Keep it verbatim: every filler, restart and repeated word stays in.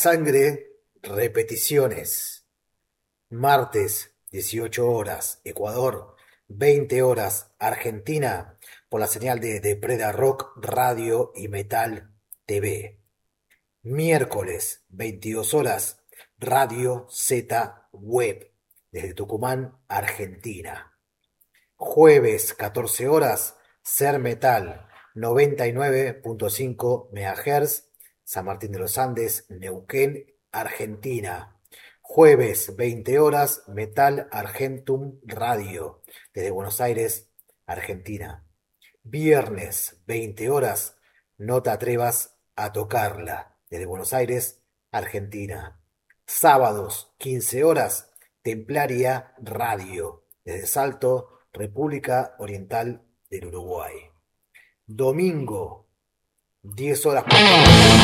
sangre, repeticiones. Martes, dieciocho horas, Ecuador, veinte horas, Argentina, por la señal de Depreda Rock, Radio y Metal T V. Miércoles, veintidós horas, Radio Z Web, desde Tucumán, Argentina. Jueves, catorce horas, Ser Metal, noventa y nueve punto cinco megahertz, San Martín de los Andes, Neuquén, Argentina. Jueves, veinte horas, Metal Argentum Radio, desde Buenos Aires, Argentina. Viernes, veinte horas, No te atrevas a tocarla, desde Buenos Aires, Argentina. Sábados, quince horas, Templaria Radio, desde Salto, República Oriental del Uruguay. Domingo, diez horas puntuales.